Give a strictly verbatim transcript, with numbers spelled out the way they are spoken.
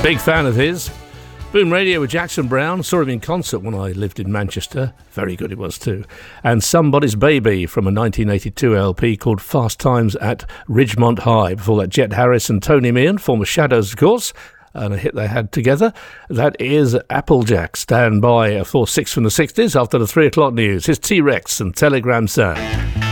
Big fan of his. Boom Radio with Jackson Browne. Saw him in concert when I lived in Manchester. Very good it was too. And Somebody's Baby from a nineteen eighty-two L P called Fast Times at Ridgemont High. Before that, Jet Harris and Tony Meehan, former Shadows, of course, and a hit they had together. That is Applejack. Stand by for six from the sixties after the three o'clock news. Here's T-Rex and Telegram Sound.